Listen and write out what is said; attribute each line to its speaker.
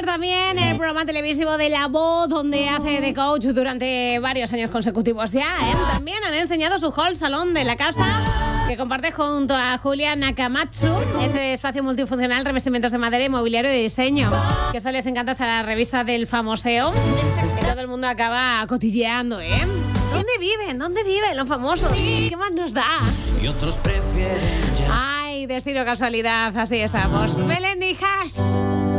Speaker 1: también el programa televisivo de La Voz, donde hace de coach durante varios años consecutivos ya. También han enseñado su hall salón de la casa, que comparte junto a Julia Nakamatsu, ese espacio multifuncional, revestimientos de madera y mobiliario de diseño, que eso les encanta a la revista del Famoseo, que todo el mundo acaba cotilleando, ¿Dónde viven los famosos? ¿Qué más nos da?
Speaker 2: Y otros prefieren ya.
Speaker 1: Ay, destino casualidad, así estamos. Melendi Hash.